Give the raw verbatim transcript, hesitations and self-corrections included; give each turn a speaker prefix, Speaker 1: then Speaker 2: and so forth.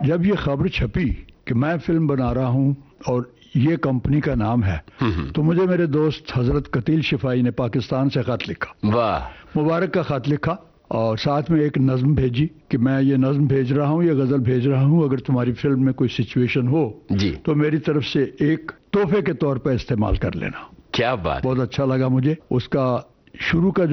Speaker 1: जब ये खबर छपी कि मैं फिल्म बना रहा हूं और ये कंपनी का नाम है, तो मुझे मेरे दोस्त हजरत कतील शिफाई ने पाकिस्तान से खत लिखा,
Speaker 2: वाह,
Speaker 1: मुबारक का खत लिखा और साथ में एक नज्म भेजी कि मैं ये नज्म भेज रहा हूँ, ये गजल भेज रहा हूँ, अगर तुम्हारी फिल्म में कोई सिचुएशन हो
Speaker 2: जी
Speaker 1: तो मेरी तरफ से एक तोहफे के तौर पर इस्तेमाल कर लेना।
Speaker 2: क्या बात।
Speaker 1: बहुत अच्छा लगा मुझे। उसका शुरू का